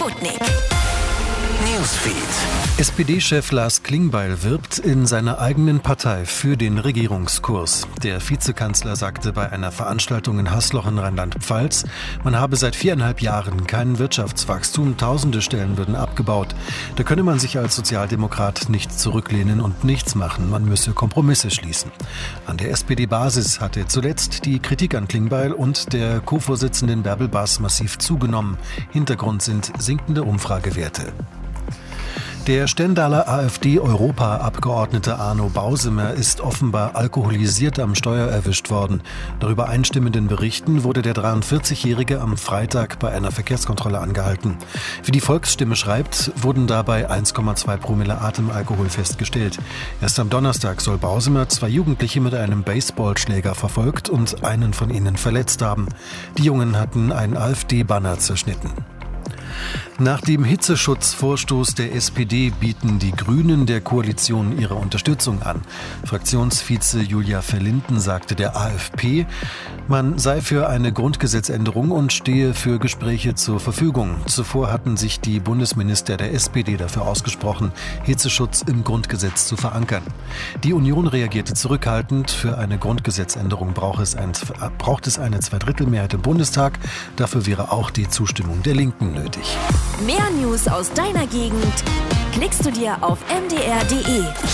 Sputnik Newsfeed. SPD-Chef Lars Klingbeil wirbt in seiner eigenen Partei für den Regierungskurs. Der Vizekanzler sagte bei einer Veranstaltung in Haßloch in Rheinland-Pfalz, man habe seit 4,5 Jahren kein Wirtschaftswachstum, tausende Stellen würden abgebaut. Da könne man sich als Sozialdemokrat nicht zurücklehnen und nichts machen, man müsse Kompromisse schließen. An der SPD-Basis hatte zuletzt die Kritik an Klingbeil und der Co-Vorsitzenden Bärbel Bass massiv zugenommen. Hintergrund sind sinkende Umfragewerte. Der Stendaler AfD-Europaabgeordnete Arno Bausemer ist offenbar alkoholisiert am Steuer erwischt worden. Nach übereinstimmenden Berichten wurde der 43-Jährige am Freitag bei einer Verkehrskontrolle angehalten. Wie die Volksstimme schreibt, wurden dabei 1,2 Promille Atemalkohol festgestellt. Erst am Donnerstag soll Bausemer 2 Jugendliche mit einem Baseballschläger verfolgt und einen von ihnen verletzt haben. Die Jungen hatten ein AfD-Banner zerschnitten. Nach dem Hitzeschutzvorstoß der SPD bieten die Grünen der Koalition ihre Unterstützung an. Fraktionsvize Julia Verlinden sagte der AfP, man sei für eine Grundgesetzänderung und stehe für Gespräche zur Verfügung. Zuvor hatten sich die Bundesminister der SPD dafür ausgesprochen, Hitzeschutz im Grundgesetz zu verankern. Die Union reagierte zurückhaltend. Für eine Grundgesetzänderung braucht es eine Zweidrittelmehrheit im Bundestag. Dafür wäre auch die Zustimmung der Linken nötig. Mehr News aus deiner Gegend klickst du dir auf mdr.de.